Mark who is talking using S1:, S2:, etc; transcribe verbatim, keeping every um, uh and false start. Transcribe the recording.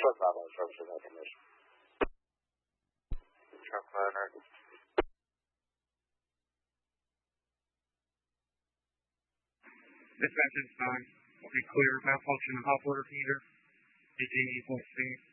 S1: Truck Bravo, service with information.
S2: Truck runner.
S3: Dispatch is fine. Be clear, malfunction of hot water heater. D D point C.